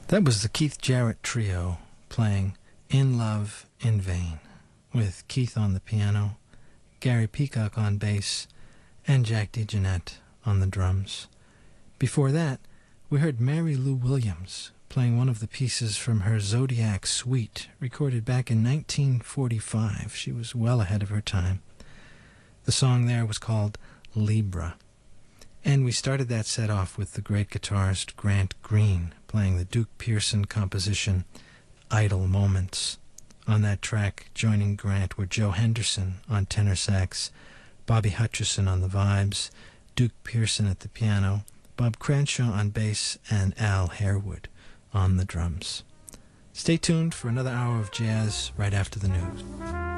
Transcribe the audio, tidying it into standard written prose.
That was the Keith Jarrett Trio playing In Love, in Vain, with Keith on the piano, Gary Peacock on bass, and Jack DeJohnette on the drums. Before that, we heard Mary Lou Williams playing one of the pieces from her Zodiac Suite, recorded back in 1945. She was well ahead of her time. The song there was called Libra. And we started that set off with the great guitarist Grant Green playing the Duke Pearson composition Idle Moments. On that track, joining Grant were Joe Henderson on tenor sax, Bobby Hutcherson on the vibes, Duke Pearson at the piano, Bob Cranshaw on bass, and Al Harewood on the drums. Stay tuned for another hour of jazz right after the news.